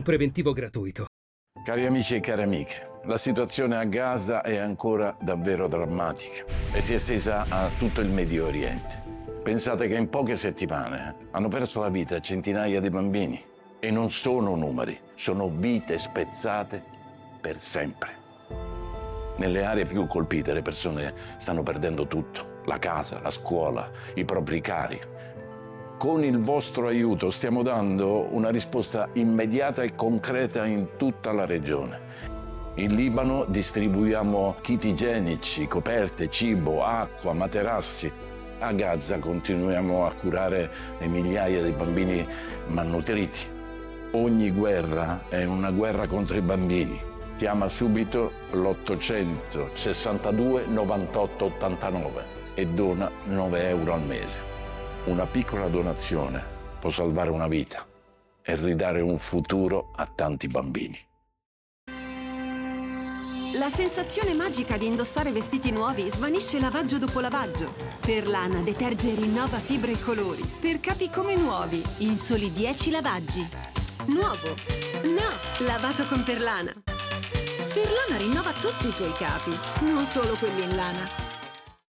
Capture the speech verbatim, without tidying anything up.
preventivo gratuito. Cari amici e cari amiche, la situazione a Gaza è ancora davvero drammatica e si è estesa a tutto il Medio Oriente. Pensate che in poche settimane hanno perso la vita centinaia di bambini. E non sono numeri, sono vite spezzate per sempre. Nelle aree più colpite le persone stanno perdendo tutto, la casa, la scuola, i propri cari. Con il vostro aiuto stiamo dando una risposta immediata e concreta in tutta la regione. In Libano distribuiamo kit igienici, coperte, cibo, acqua, materassi. A Gaza continuiamo a curare le migliaia di bambini malnutriti. Ogni guerra è una guerra contro i bambini. Chiama subito l'ottocento sessantadue novantotto ottantanove e dona nove euro al mese. Una piccola donazione può salvare una vita e ridare un futuro a tanti bambini. La sensazione magica di indossare vestiti nuovi svanisce lavaggio dopo lavaggio. Perlana deterge e rinnova fibre e colori per capi come nuovi in soli dieci lavaggi. Nuovo? No! Lavato con Perlana. Perlana rinnova tutti i tuoi capi, non solo quelli in lana.